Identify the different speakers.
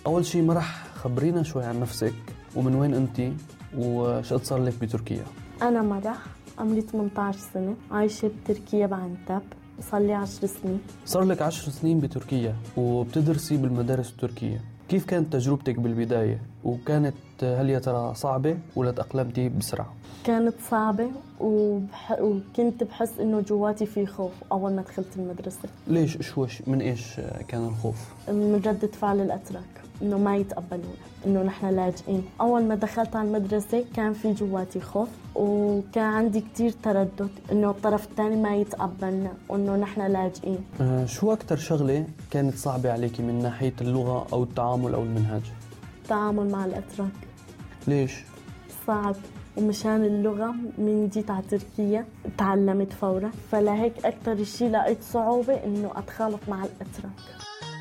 Speaker 1: أول شي ما رح خبرينا شوي عن نفسك ومن وين أنتي وش قد صار لك بتركيا؟
Speaker 2: أنا مرح، عمري 18 سنة، عايشة بتركيا بعنتب، صار لي 10 سنين.
Speaker 1: صار لك 10 سنين بتركيا وبتدرسي بالمدارس التركية. كيف كانت تجربتك بالبداية؟ وكانت هل يا ترى صعبة ولا تأقلمتي بسرعة؟
Speaker 2: كانت صعبة وكنت بحس إنه جواتي في خوف أول ما دخلت المدرسة.
Speaker 1: ليش؟ من إيش كان الخوف؟
Speaker 2: من ردة فعل الأتراك، إنه ما يتقبلونا، إنه نحن لاجئين. أول ما دخلت على المدرسة كان في جواتي خوف وكان عندي كتير تردد إنه الطرف الثاني ما يتقبلنا وإنه نحن لاجئين.
Speaker 1: شو أكتر شغلة كانت صعبة عليكي من ناحية اللغة أو التعامل أو المنهج؟
Speaker 2: التعامل مع الأتراك.
Speaker 1: ليش؟
Speaker 2: صعب، ومشان اللغة من جيت على تركيا تعلمت فورا، فلهيك أكتر شيء لقيت صعوبة إنه أتخالط مع الأتراك.